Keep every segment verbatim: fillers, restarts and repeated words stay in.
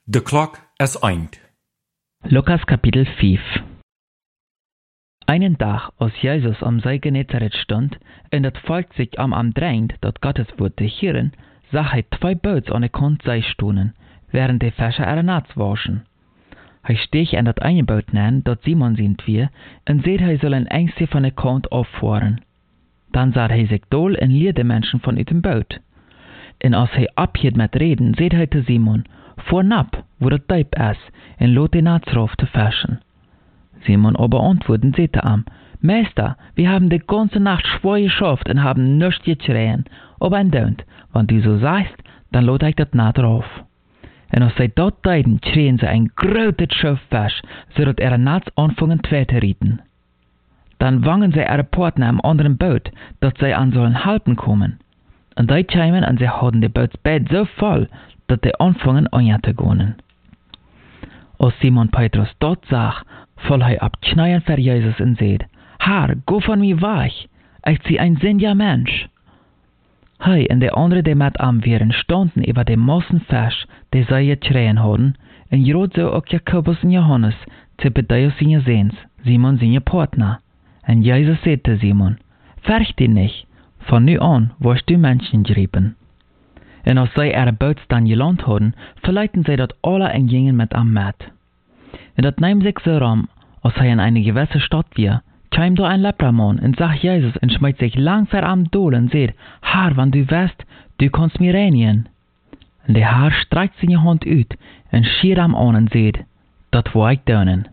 De klok is eind. Lukas Kapitel fünf. Einen Tag, als Jesus am See Genezareth stond en dat Volk sich am am drängt, dat Gottes Wort te hören, sah hij zwei Boots an der Kant See stonen, während die Fischer ihre Netz waschen. Hij steeg an dat eine Boot neer, dat Simon sind wir, en seht hij soll ein Ängste von der Kant auffahren. Dann sah hij sich dol en leerde Menschen von uit dem Boot. En als hij abhielt met reden, seht hij te Simon, vor nab, wo dat Deib is, en lot den Netz rauf te fischen. Simon aber antworten sagte ihm, Meister, wir haben die ganze Nacht schwer geschafft und haben nichts geschrien, aber ein Dönt, wenn du so sagst, dann lot ich das Netz rauf. Und als sie dort deuten, schrien sie ein großes Schiff Fisch, so dass ihre Netz anfangen zu rieten. Dann wangen sie ihre Partner im anderen Boot, dass sie an sollen halten kommen. Und die kamen und sie hatten die Bootsbett so voll, dass sie anfangen an zu gehen. Als Simon Petrus dort sah, voll hij ab Knien für Jesus und seht, Herr, go von mir weg, ich zie ein sündiger Mensch. Hij und die andere, die mit am wären, standen über die Massen Fisch, die sie geschrien hatten, und jrot so auch Jakobus und Johannes, Zebedeus seine Sehns, Simon seine Partner. Und Jesus sagte Simon, fürcht dich nicht, von nu an wirst du Menschen gerieben. Und als sie ihre Boots dann gelandet hatten, verleiten sie dat alle und gingen mit am mit. Und dat nahm sich so rum, als er in eine gewisse Stadt war, kam da ein Lepramann und sah Jesus und schmeißt sich lang vor am Dol und sagt, Herr, wenn du weißt, du kannst mir reinigen. Und der Herr streckt seine Hand aus und schier am an und sagt, dat war ich dönen.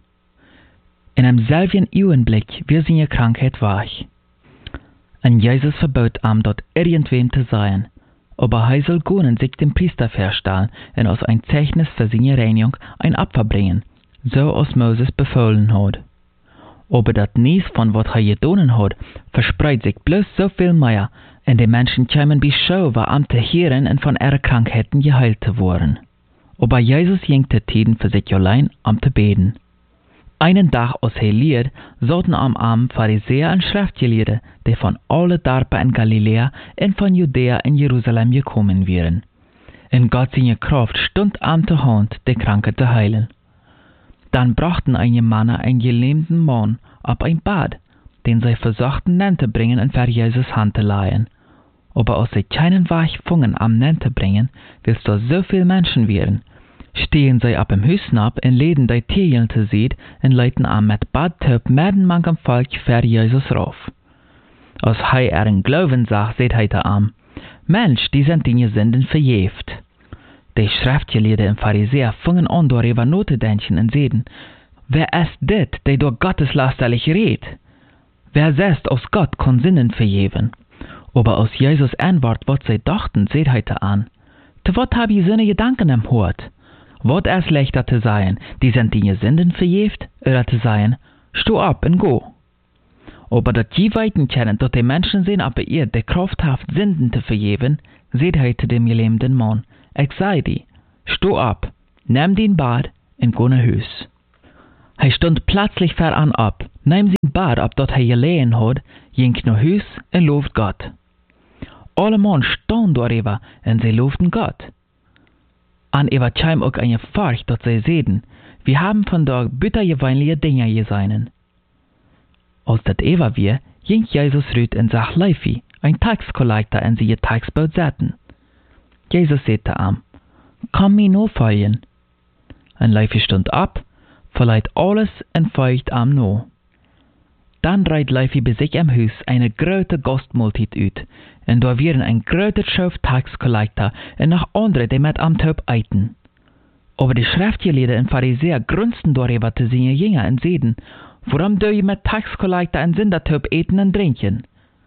In einem selben Augenblick wird seine Krankheit weg. Und Jesus verbot ihm, dort irgendwem zu sein, aber er soll gehen und sich dem Priester vorstellen und als ein Zeichnis für seine Reinigung ein Opfer bringen, so als Moses befohlen hat. Aber das nichts von was er getan hat, verspreitet sich bloß so viel mehr, und die Menschen kamen bis Schau, war am zu hören und von ihren Krankheiten geheilt zu werden. Aber Jesus ging zu Tiden für sich allein am zu beten. Einen Tag, als er lehrt, saßen am Abend Pharisäer und Schriftgelehrte, die von allen Dorpen in Galiläa und von Judäa in Jerusalem gekommen wären. In Gott seine Kraft stund am zur Hand, die Kranke zu heilen. Dann brachten einige Männer einen gelähmten Mann ab ein Bad, den sie versuchten zu bringen und für Jesus Hand zu leihen. Aber als sie keinen Weg fungen, am zu bringen, weil es da so viele Menschen wären, stehen sie ab im Hüsten ab und läden die Tierchen zu sehen und leiten am mit Badtöp mitten manchem Volk für Jesus rauf. Als er ihren Glauben sah, seht er da am, Mensch, die sind deine Sünden verjäft. Die Schriftgelehrten und Pharisäer fingen an, darüber nachzudenken und sagten, wer ist das, der durch Gottes lasterlich redet? Wer sagt, aus Gott kann Sünden vergeben? Aber als Jesus antwortet, was sie dachten, seht er da an, zu was habe ich so eine Gedanken im Hort? Was ist leichter zu sein, die sind deine Sünden verjäft, oder zu sein, steh ab und go? Aber dass die weiten kennen, dass die Menschen sehen, aber ihr die Kraft habt, Sünden zu vergeben, seht er zu dem gelähmten Mann, ich sei dir, steh ab, nimm den Bad und geh nach Haus. Er stund plötzlich voran ab, nahm sein Bad ab, dort er gelegen hat, ging nach Haus und lobt Gott. Alle Mann standen darüber und sie lobten Gott. An über kam auch eine Furcht, dass sie sehen, wir haben von da bittergewöhnliche Dinge gesehen. Als das Eva wir, ging Jesus rüt und sah Leifi, ein Taxkollektor, in sie ihr Taxboot setzen. Jesus sagte ihm, komm mir nur folgen. Und Leifi stund ab, verleiht alles und folgt ihm nur. Dann reit Leifi bei sich im Haus eine große Gastmahlzeit aus, und da wären ein großer Schauf Taxkollektor und noch andere, die mit am Töp eiten. Aber die Schriftgelehrten und Pharisäer grunzten darüber zu seinen Jünger und sagten, warum do ihr mit Taxkollektor und Sündertöp eten und trinken?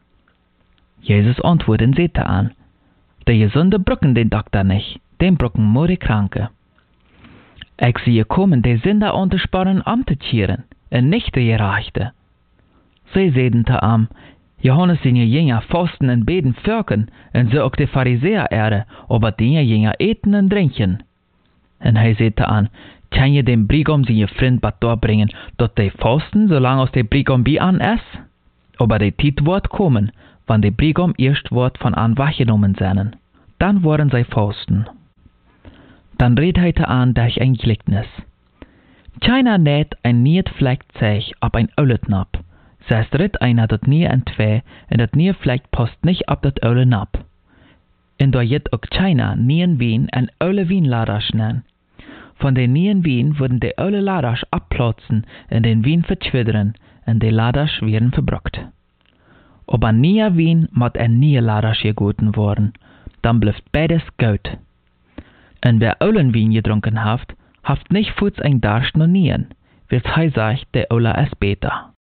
Jesus antwortete und sagte an, die Gesunde brücken den Doktor nicht, den brücken nur die Kranke. Ich sehe kommen, die Sünder untersparen um zu kehren, und nicht die Gerechte. Sie sagten zu ihm, Johannes seine Jünger fasten und beten fürken, und so auch die Pharisäer erde, aber die Jünger eten und trinken. Und er sagte an, kann je dem Brigam seine Freund bad bringen, dort die fasten, solange aus der Brigam bei an ist? Aber die Zeit wird kommen, wann der Brigam erst wird von an weggenommen sein. Dann wollen sie fasten. Dann redt heute an durch ein Gleichnis. China näht ein niet Fleckzeug ab ein oulet Nap. Zij ritt einer dat nie en twee, en dat nie Fleck passt nicht ab dat oude Nap. En da jet ook China nien Wien en oude Wienladers nennen. Von den nien Wien wurden die oude Laders abplatzen en den Wien verschwidderen, en die Laders werden verbrockt. Ob ein nieuwe Wien moet ein nieuwe Laders gegoten worden, dann bleibt beides gut. En wer oulen Wien gedrunken haft, haft nicht futs ein Darsch no nien, wird's hei sagt, der Ola es beter.